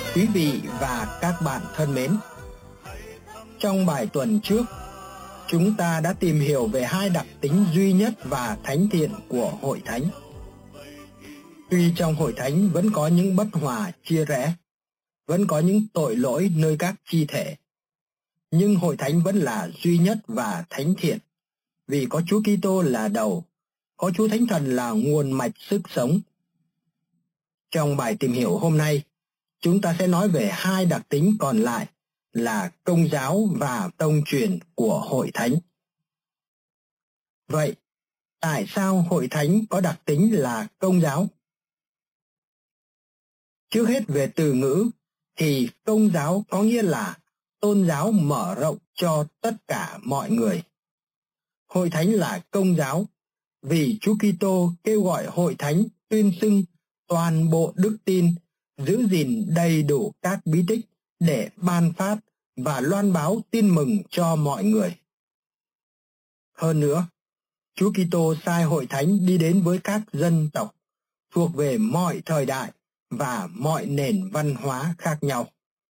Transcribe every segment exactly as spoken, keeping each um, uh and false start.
Quý vị và các bạn thân mến, trong bài tuần trước, chúng ta đã tìm hiểu về hai đặc tính duy nhất và thánh thiện của Hội Thánh. Tuy trong Hội Thánh vẫn có những bất hòa chia rẽ, vẫn có những tội lỗi nơi các chi thể, nhưng Hội Thánh vẫn là duy nhất và thánh thiện, vì có Chúa Kitô là đầu, có Chúa Thánh Thần là nguồn mạch sức sống. Trong bài tìm hiểu hôm nay, chúng ta sẽ nói về hai đặc tính còn lại là Công giáo và tông truyền của Hội Thánh. Vậy, tại sao Hội Thánh có đặc tính là Công giáo? Trước hết về từ ngữ, thì Công giáo có nghĩa là tôn giáo mở rộng cho tất cả mọi người. Hội Thánh là Công giáo vì Chúa Kitô kêu gọi Hội Thánh tuyên xưng toàn bộ đức tin, giữ gìn đầy đủ các bí tích để ban phát và loan báo tin mừng cho mọi người. Hơn nữa, Chúa Kitô sai Hội Thánh đi đến với các dân tộc thuộc về mọi thời đại và mọi nền văn hóa khác nhau.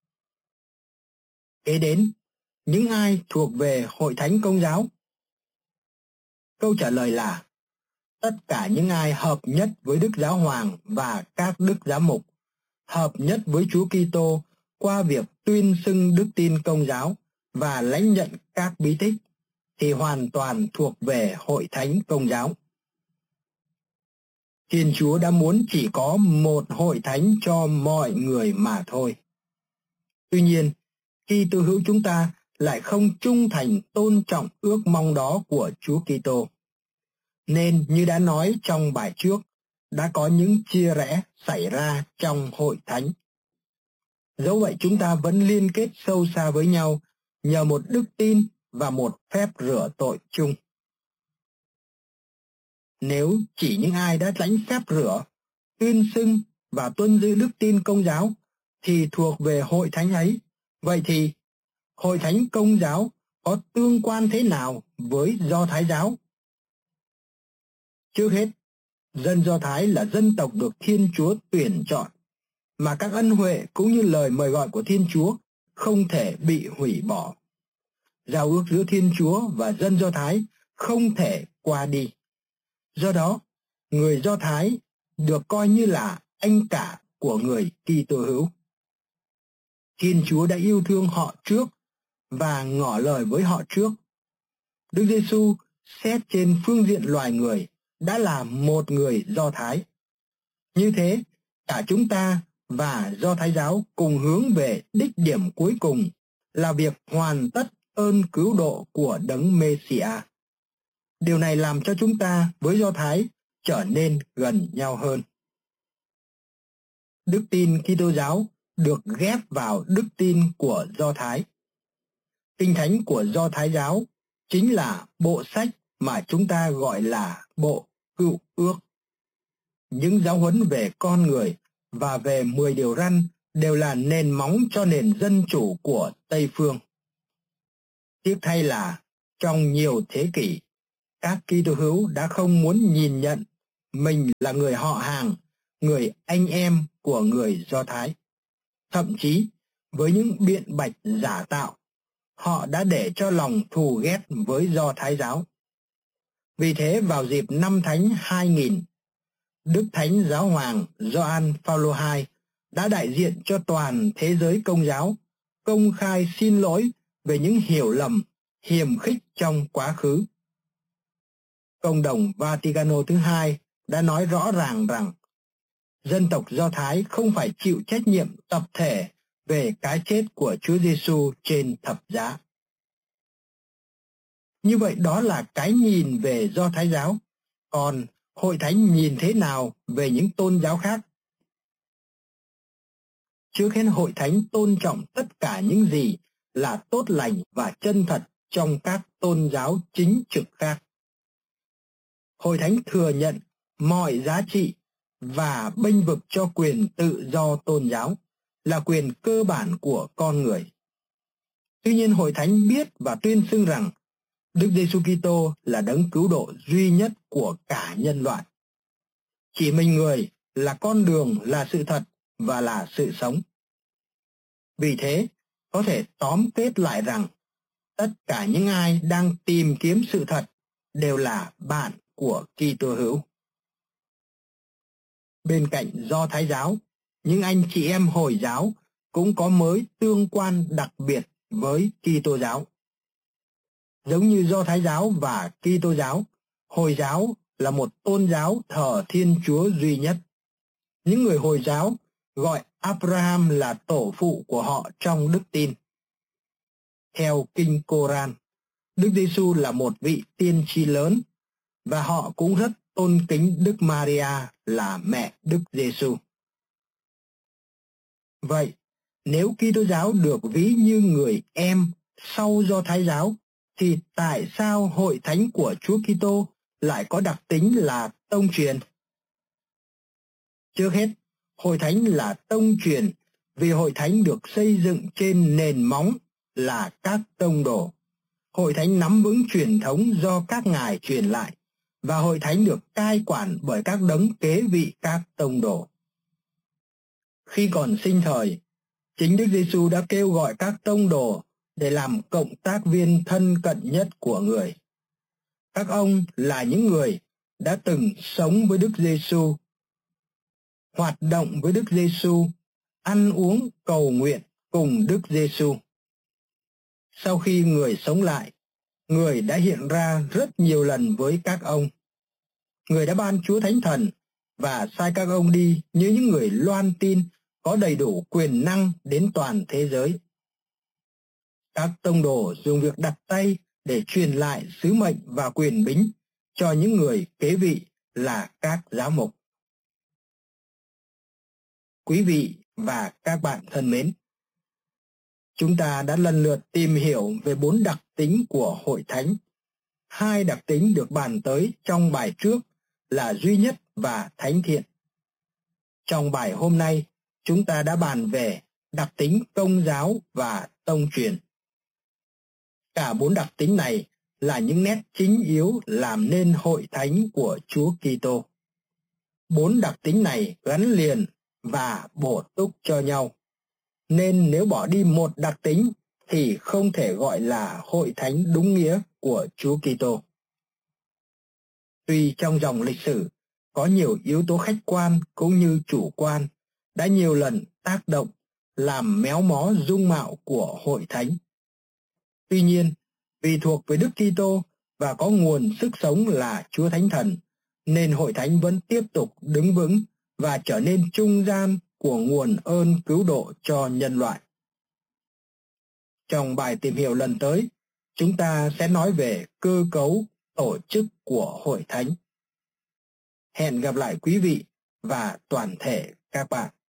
Kế đến, những ai thuộc về Hội Thánh Công giáo? Câu trả lời là tất cả những ai hợp nhất với Đức Giáo Hoàng và các Đức Giám mục, hợp nhất với Chúa Kitô qua việc tuyên xưng đức tin Công giáo và lãnh nhận các bí tích, thì hoàn toàn thuộc về Hội Thánh Công giáo. Thiên Chúa đã muốn chỉ có một Hội Thánh cho mọi người mà thôi. Tuy nhiên, khi tư hữu chúng ta lại không trung thành tôn trọng ước mong đó của Chúa Kitô, nên như đã nói trong bài trước, đã có những chia rẽ xảy ra trong Hội Thánh. Dẫu vậy chúng ta vẫn liên kết sâu xa với nhau nhờ một đức tin và một phép rửa tội chung. Nếu chỉ những ai đã lãnh phép rửa, tuyên xưng và tuân giữ đức tin Công giáo thì thuộc về Hội Thánh ấy, vậy thì Hội Thánh Công giáo có tương quan thế nào với Do Thái giáo? Trước hết, dân Do Thái là dân tộc được Thiên Chúa tuyển chọn, mà các ân huệ cũng như lời mời gọi của Thiên Chúa không thể bị hủy bỏ. Giao ước giữa Thiên Chúa và dân Do Thái không thể qua đi. Do đó, người Do Thái được coi như là anh cả của người Kitô hữu. Thiên Chúa đã yêu thương họ trước và ngỏ lời với họ trước. Đức Giêsu xét trên phương diện loài người đã là một người Do Thái. Như thế, cả chúng ta và Do Thái giáo cùng hướng về đích điểm cuối cùng là việc hoàn tất ơn cứu độ của Đấng Mê-si-a. Điều này làm cho chúng ta với Do Thái trở nên gần nhau hơn. Đức tin Kitô giáo được ghép vào đức tin của Do Thái. Kinh thánh của Do Thái giáo chính là bộ sách mà chúng ta gọi là bộ Cựu Ước. Những giáo huấn về con người và về mười điều răn đều là nền móng cho nền dân chủ của Tây Phương. Tiếc thay là trong nhiều thế kỷ, các Kitô hữu đã không muốn nhìn nhận mình là người họ hàng, người anh em của người Do Thái. Thậm chí, với những biện bạch giả tạo, họ đã để cho lòng thù ghét với Do Thái giáo. Vì thế vào dịp năm Thánh hai nghìn, Đức Thánh Giáo Hoàng Gioan Phaolô hai đã đại diện cho toàn thế giới Công giáo công khai xin lỗi về những hiểu lầm, hiềm khích trong quá khứ. Cộng đồng Vaticano thứ hai đã nói rõ ràng rằng dân tộc Do Thái không phải chịu trách nhiệm tập thể về cái chết của Chúa Giêsu trên thập giá. Như vậy đó là cái nhìn về Do Thái giáo. Còn Hội Thánh nhìn thế nào về những tôn giáo khác? Trước hết, Hội Thánh tôn trọng tất cả những gì là tốt lành và chân thật trong các tôn giáo chính trực khác. Hội Thánh thừa nhận mọi giá trị và bênh vực cho quyền tự do tôn giáo là quyền cơ bản của con người. Tuy nhiên, Hội Thánh biết và tuyên xưng rằng Đức Giêsu Kitô là đấng cứu độ duy nhất của cả nhân loại. Chỉ mình người là con đường, là sự thật và là sự sống. Vì thế, có thể tóm kết lại rằng tất cả những ai đang tìm kiếm sự thật đều là bạn của Kitô hữu. Bên cạnh Do Thái giáo, những anh chị em Hồi giáo cũng có mối tương quan đặc biệt với Kitô giáo. Giống như Do Thái giáo và Kitô giáo, Hồi giáo là một tôn giáo thờ Thiên Chúa duy nhất. Những người Hồi giáo gọi Abraham là tổ phụ của họ trong đức tin. Theo kinh Koran, Đức Giêsu là một vị tiên tri lớn và họ cũng rất tôn kính Đức Maria là mẹ Đức Giêsu. Vậy, nếu Kitô giáo được ví như người em sau Do Thái giáo, thì tại sao Hội Thánh của Chúa Kitô lại có đặc tính là tông truyền? Trước hết, Hội Thánh là tông truyền vì Hội Thánh được xây dựng trên nền móng là các tông đồ. Hội Thánh nắm vững truyền thống do các ngài truyền lại, và Hội Thánh được cai quản bởi các đấng kế vị các tông đồ. Khi còn sinh thời, chính Đức Giêsu đã kêu gọi các tông đồ để làm cộng tác viên thân cận nhất của người. Các ông là những người đã từng sống với Đức Giêsu, hoạt động với Đức Giêsu, ăn uống cầu nguyện cùng Đức Giêsu. Sau khi người sống lại, người đã hiện ra rất nhiều lần với các ông. Người đã ban Chúa Thánh Thần và sai các ông đi như những người loan tin có đầy đủ quyền năng đến toàn thế giới. Các tông đồ dùng việc đặt tay để truyền lại sứ mệnh và quyền bính cho những người kế vị là các giám mục. Quý vị và các bạn thân mến, chúng ta đã lần lượt tìm hiểu về bốn đặc tính của Hội Thánh. Hai đặc tính được bàn tới trong bài trước là duy nhất và thánh thiện. Trong bài hôm nay, chúng ta đã bàn về đặc tính công giáo và tông truyền. Cả bốn đặc tính này là những nét chính yếu làm nên Hội Thánh của Chúa Kitô. Bốn đặc tính này gắn liền và bổ túc cho nhau, nên nếu bỏ đi một đặc tính thì không thể gọi là Hội Thánh đúng nghĩa của Chúa Kitô. Tuy trong dòng lịch sử có nhiều yếu tố khách quan cũng như chủ quan đã nhiều lần tác động làm méo mó dung mạo của Hội Thánh. Tuy nhiên, vì thuộc về Đức Kitô và có nguồn sức sống là Chúa Thánh Thần, nên Hội Thánh vẫn tiếp tục đứng vững và trở nên trung gian của nguồn ơn cứu độ cho nhân loại. Trong bài tìm hiểu lần tới, chúng ta sẽ nói về cơ cấu tổ chức của Hội Thánh. Hẹn gặp lại quý vị và toàn thể các bạn.